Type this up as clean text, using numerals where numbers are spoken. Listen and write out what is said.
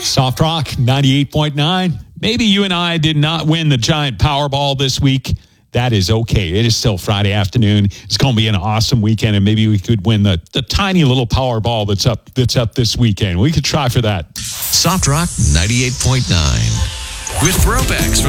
Soft Rock 98.9. Maybe you and I did not win the giant Powerball this week. That is okay. It is still Friday afternoon. It's going to be an awesome weekend, and maybe we could win the tiny little Powerball that's up this weekend. We could try for that. Soft Rock 98.9 with throwbacks from